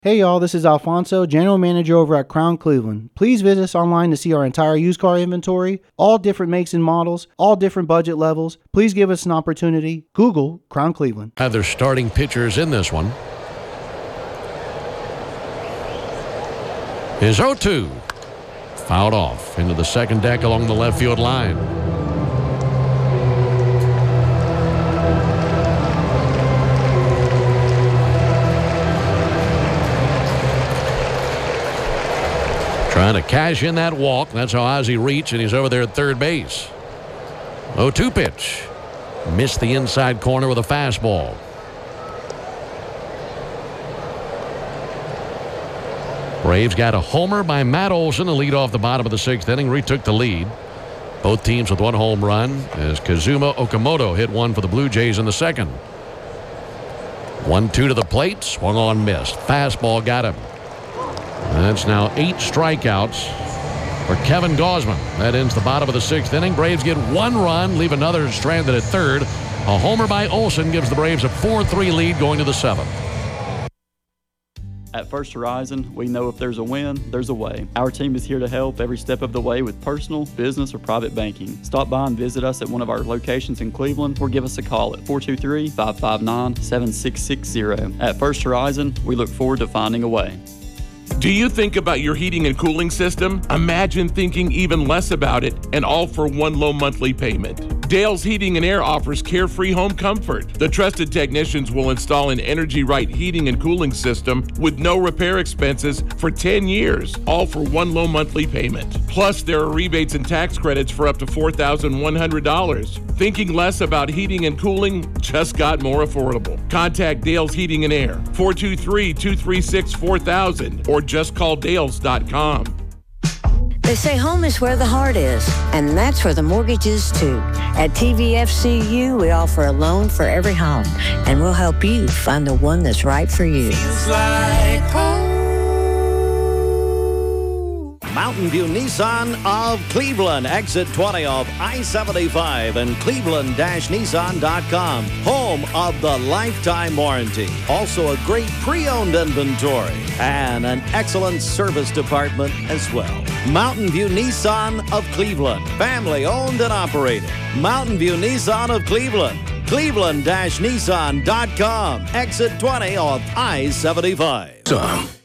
Hey y'all, this is Alfonso, General Manager over at Crown Cleveland. Please visit us online to see our entire used car inventory, all different makes and models, all different budget levels. Please give us an opportunity. Google Crown Cleveland. Have their starting pitchers in this one. Is 0-2. Fouled off into the second deck along the left field line. Trying to cash in that walk. That's how Ozzie reached, and he's over there at third base. 0-2 pitch. Missed the inside corner with a fastball. Braves got a homer by Matt Olson to lead off the bottom of the sixth inning. Retook the lead. Both teams with one home run as Kazuma Okamoto hit one for the Blue Jays in the second. 1-2 to the plate. Swung on, missed. Fastball got him. That's now 8 strikeouts for Kevin Gausman. That ends the bottom of the sixth inning. Braves get 1 run, leave another stranded at third. A homer by Olson gives the Braves a 4-3 lead going to the seventh. At First Horizon, we know if there's a win, there's a way. Our team is here to help every step of the way with personal, business, or private banking. Stop by and visit us at one of our locations in Cleveland or give us a call at 423-559-7660. At First Horizon, we look forward to finding a way. Do you think about your heating and cooling system? Imagine thinking even less about it and all for one low monthly payment. Dale's Heating and Air offers carefree home comfort. The trusted technicians will install an Energy Right heating and cooling system with no repair expenses for 10 years, all for one low monthly payment. Plus, there are rebates and tax credits for up to $4,100. Thinking less about heating and cooling just got more affordable. Contact Dale's Heating and Air, 423-236-4000, or just call Dales.com. They say home is where the heart is, and that's where the mortgage is too. At TVFCU, we offer a loan for every home, and we'll help you find the one that's right for you. Feels like home. Mountain View Nissan of Cleveland. Exit 20 off I-75 and Cleveland-Nissan.com. Home of the lifetime warranty. Also a great pre-owned inventory and an excellent service department as well. Mountain View Nissan of Cleveland. Family owned and operated. Mountain View Nissan of Cleveland. Cleveland-Nissan.com. Exit 20 off I-75.